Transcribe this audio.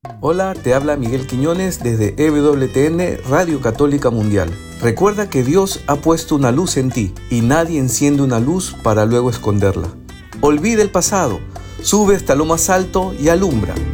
Hola, te habla Miguel Quiñones desde EWTN Radio Católica Mundial. Recuerda que Dios ha puesto una luz en ti y nadie enciende una luz para luego esconderla. Olvida el pasado, sube hasta lo más alto y alumbra.